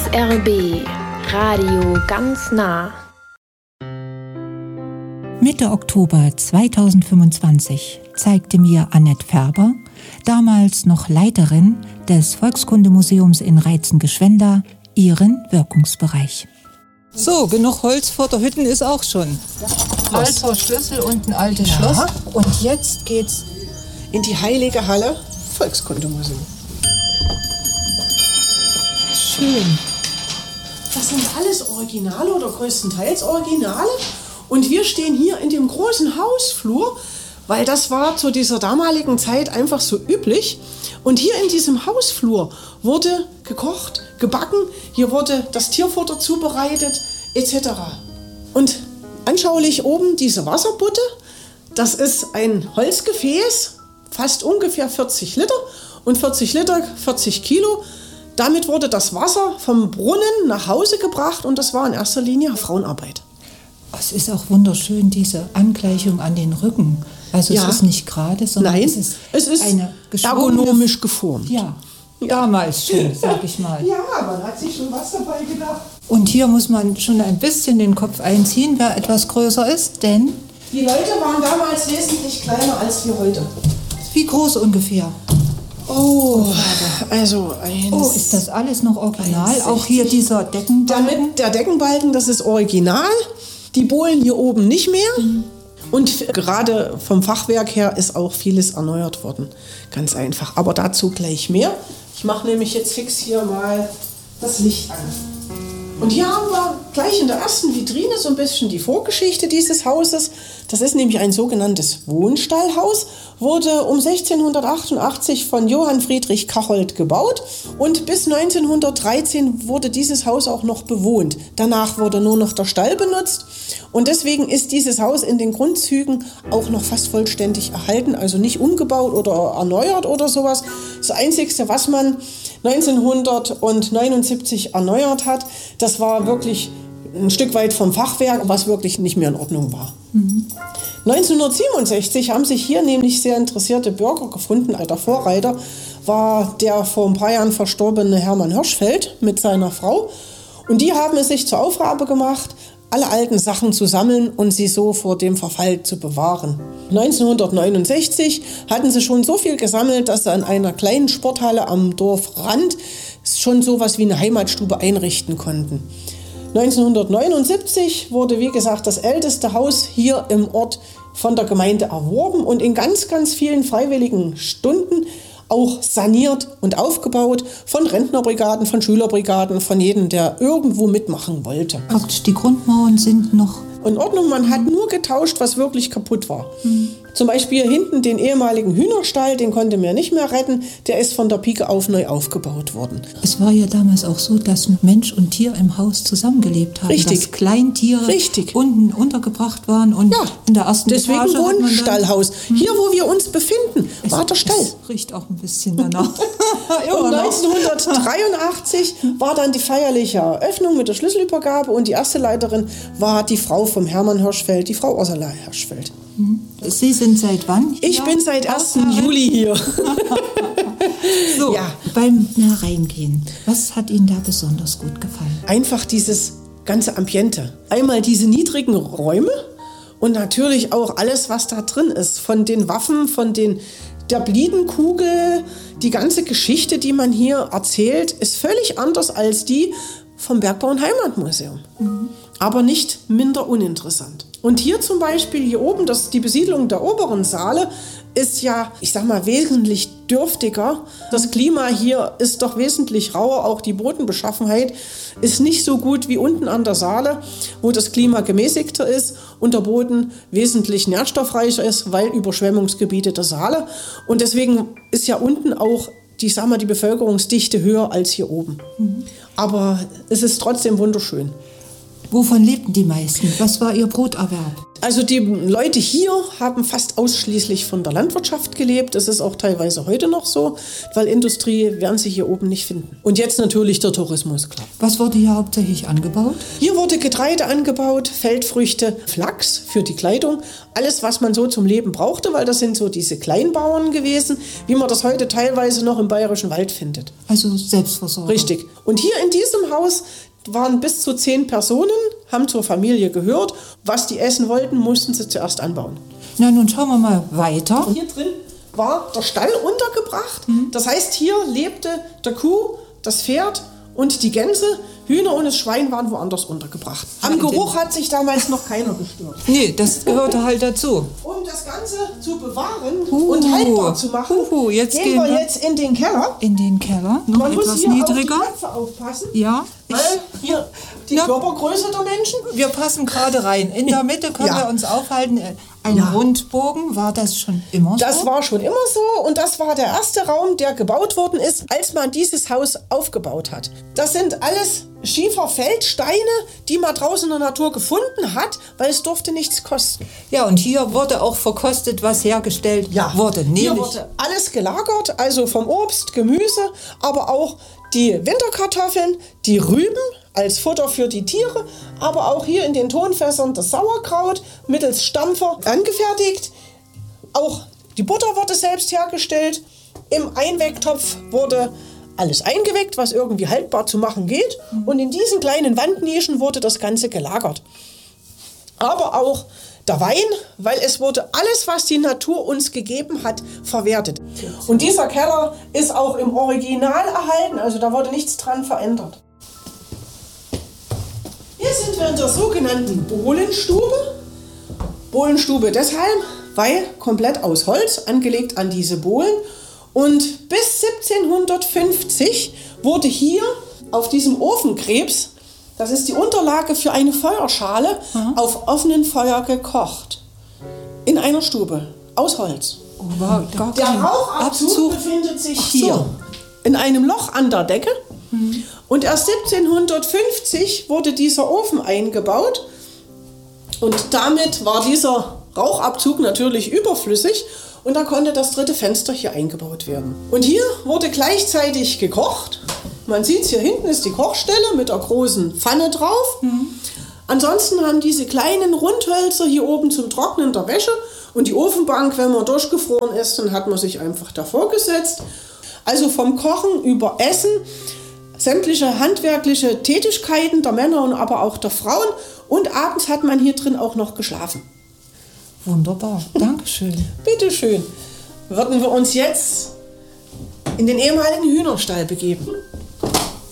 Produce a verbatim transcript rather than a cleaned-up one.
R B Radio ganz nah. Mitte Oktober zweitausendfünfundzwanzig zeigte mir Annette Färber, damals noch Leiterin des Volkskundemuseums in Reitzen-Geschwenda, ihren Wirkungsbereich. So, genug Holz vor der Hütten ist auch schon. Alter Schlüssel und ein altes ja. Schloss. Und jetzt geht's in die heilige Halle Volkskundemuseum. Schön. Das sind alles Originale oder größtenteils Originale. Und wir stehen hier in dem großen Hausflur, weil das war zu dieser damaligen Zeit einfach so üblich. Und hier in diesem Hausflur wurde gekocht, gebacken, hier wurde das Tierfutter zubereitet et cetera. Und anschaulich oben diese Wasserbutte, das ist ein Holzgefäß, fast ungefähr vierzig Liter und vierzig Liter, vierzig Kilo. Damit wurde das Wasser vom Brunnen nach Hause gebracht und das war in erster Linie Frauenarbeit. Es ist auch wunderschön, diese Angleichung an den Rücken. Also ja. Es ist nicht gerade, sondern Nein, es ist, es ist eine ergonomisch geformt. Ja, damals schon, sag ich mal. Ja, man hat sich schon was dabei gedacht. Und hier muss man schon ein bisschen den Kopf einziehen, wer etwas größer ist, denn... Die Leute waren damals wesentlich kleiner als wir heute. Wie groß ungefähr? Oh, also eins. Oh, ist das alles noch original? Auch hier dieser Deckenbalken? Damit, der Deckenbalken, das ist original. Die Bohlen hier oben nicht mehr. Mhm. Und gerade vom Fachwerk her ist auch vieles erneuert worden. Ganz einfach. Aber dazu gleich mehr. Ich mache nämlich jetzt fix hier mal das Licht an. Und hier haben wir gleich in der ersten Vitrine so ein bisschen die Vorgeschichte dieses Hauses. Das ist nämlich ein sogenanntes Wohnstallhaus, wurde um sechzehnhundertachtundachtzig von Johann Friedrich Kachold gebaut und bis neunzehnhundertdreizehn wurde dieses Haus auch noch bewohnt. Danach wurde nur noch der Stall benutzt und deswegen ist dieses Haus in den Grundzügen auch noch fast vollständig erhalten, also nicht umgebaut oder erneuert oder sowas. Das Einzige, was man neunzehnhundertneunundsiebzig erneuert hat, das war wirklich ein Stück weit vom Fachwerk, was wirklich nicht mehr in Ordnung war. Mhm. neunzehnhundertsiebenundsechzig haben sich hier nämlich sehr interessierte Bürger gefunden. Der Vorreiter war der vor ein paar Jahren verstorbene Hermann Hirschfeld mit seiner Frau. Und die haben es sich zur Aufgabe gemacht, alle alten Sachen zu sammeln und sie so vor dem Verfall zu bewahren. neunzehnhundertneunundsechzig hatten sie schon so viel gesammelt, dass sie an einer kleinen Sporthalle am Dorfrand schon sowas wie eine Heimatstube einrichten konnten. neunzehnhundertneunundsiebzig wurde, wie gesagt, das älteste Haus hier im Ort von der Gemeinde erworben und in ganz, ganz vielen freiwilligen Stunden auch saniert und aufgebaut von Rentnerbrigaden, von Schülerbrigaden, von jedem, der irgendwo mitmachen wollte. Praktisch die Grundmauern sind noch in Ordnung, man hat nur getauscht, was wirklich kaputt war. Mhm. Zum Beispiel hier hinten den ehemaligen Hühnerstall, den konnte man nicht mehr retten, der ist von der Pike auf neu aufgebaut worden. Es war ja damals auch so, dass Mensch und Tier im Haus zusammengelebt haben. Richtig. Dass Kleintiere Richtig. unten untergebracht waren und ja. in der ersten Deswegen Etage hat man dann Wohnstallhaus. Hm. Hier, wo wir uns befinden, es, war der Stall. Es riecht auch ein bisschen danach. Und neunzehnhundertdreiundachtzig war dann die feierliche Eröffnung mit der Schlüsselübergabe und die erste Leiterin war die Frau vom Hermann Hirschfeld, die Frau Ursula Hirschfeld. Sie sind seit wann hier? Ich bin seit ersten Juli hier. So, ja. Beim Hereingehen, was hat Ihnen da besonders gut gefallen? Einfach dieses ganze Ambiente. Einmal diese niedrigen Räume und natürlich auch alles, was da drin ist. Von den Waffen, von den, der Bliedenkugel, die ganze Geschichte, die man hier erzählt, ist völlig anders als die vom Bergbau- und Heimatmuseum. Mhm. Aber nicht minder uninteressant. Und hier zum Beispiel, hier oben, das, die Besiedlung der oberen Saale ist ja, ich sag mal, wesentlich dürftiger. Das Klima hier ist doch wesentlich rauer, auch die Bodenbeschaffenheit ist nicht so gut wie unten an der Saale, wo das Klima gemäßigter ist und der Boden wesentlich nährstoffreicher ist, weil Überschwemmungsgebiete der Saale. Und deswegen ist ja unten auch die, ich sag mal, die Bevölkerungsdichte höher als hier oben. Mhm. Aber es ist trotzdem wunderschön. Wovon lebten die meisten? Was war ihr Broterwerb? Also die Leute hier haben fast ausschließlich von der Landwirtschaft gelebt. Das ist auch teilweise heute noch so, weil Industrie werden sie hier oben nicht finden. Und jetzt natürlich der Tourismus, klar. Was wurde hier hauptsächlich angebaut? Hier wurde Getreide angebaut, Feldfrüchte, Flachs für die Kleidung. Alles, was man so zum Leben brauchte, weil das sind so diese Kleinbauern gewesen, wie man das heute teilweise noch im Bayerischen Wald findet. Also Selbstversorgung. Richtig. Und hier in diesem Haus waren bis zu zehn Personen, haben zur Familie gehört. Was die essen wollten, mussten sie zuerst anbauen. Na, nun schauen wir mal weiter. Und hier drin war der Stall untergebracht. Mhm. Das heißt, hier lebte der Kuh, das Pferd und die Gänse. Hühner und das Schwein waren woanders untergebracht. Am Geruch hat sich damals noch keiner gestört. Nee, das gehörte halt dazu. Um das Ganze zu bewahren Uhu. und haltbar zu machen, Uhu. Jetzt gehen, gehen wir wir jetzt in den Keller. In den Keller, noch Man etwas muss hier niedriger. auf die Köpfe aufpassen. Ja. Weil hier die Ja. Körpergröße der Menschen. Wir passen gerade rein. In der Mitte können Ja. wir uns aufhalten. Ein Ja. Rundbogen, war das schon immer so? Das war schon immer so und das war der erste Raum, der gebaut worden ist, als man dieses Haus aufgebaut hat. Das sind alles Schieferfeldsteine, die man draußen in der Natur gefunden hat, weil es durfte nichts kosten. Ja, und hier wurde auch verkostet, was hergestellt wurde. Hier Nämlich wurde alles gelagert, also vom Obst, Gemüse, aber auch die Winterkartoffeln, die Rüben als Futter für die Tiere, aber auch hier in den Tonfässern das Sauerkraut mittels Stampfer angefertigt. Auch die Butter wurde selbst hergestellt. Im Einwegtopf wurde alles eingeweckt, was irgendwie haltbar zu machen geht. Und in diesen kleinen Wandnischen wurde das Ganze gelagert. Aber auch der Wein, weil es wurde alles, was die Natur uns gegeben hat, verwertet. Und dieser Keller ist auch im Original erhalten, also da wurde nichts dran verändert. Hier sind wir in der sogenannten Bohlenstube. Bohlenstube deshalb, weil komplett aus Holz, angelegt an diese Bohlen. Und bis siebzehnhundertfünfzig wurde hier auf diesem Ofenkrebs, das ist die Unterlage für eine Feuerschale, mhm. auf offenem Feuer gekocht. In einer Stube, aus Holz. Oh, wow, gar der kein Rauchabzug Abzug. befindet sich Ach hier, so. in einem Loch an der Decke. Mhm. Und erst siebzehnhundertfünfzig wurde dieser Ofen eingebaut. Und damit war dieser Rauchabzug natürlich überflüssig. Und da konnte das dritte Fenster hier eingebaut werden. Und hier wurde gleichzeitig gekocht. Man sieht es, hier hinten ist die Kochstelle mit der großen Pfanne drauf. Mhm. Ansonsten haben diese kleinen Rundhölzer hier oben zum Trocknen der Wäsche. Und die Ofenbank, wenn man durchgefroren ist, dann hat man sich einfach davor gesetzt. Also vom Kochen über Essen, sämtliche handwerkliche Tätigkeiten der Männer und aber auch der Frauen. Und abends hat man hier drin auch noch geschlafen. Wunderbar, Dankeschön. Bitteschön. Würden wir uns jetzt in den ehemaligen Hühnerstall begeben.